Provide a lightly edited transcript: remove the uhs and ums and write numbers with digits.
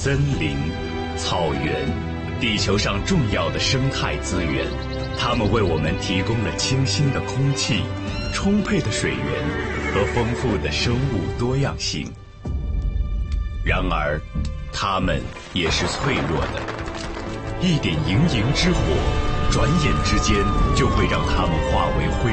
森林、草原，地球上重要的生态资源，它们为我们提供了清新的空气、充沛的水源和丰富的生物多样性。然而，它们也是脆弱的，一点营营之火，转眼之间就会让它们化为灰。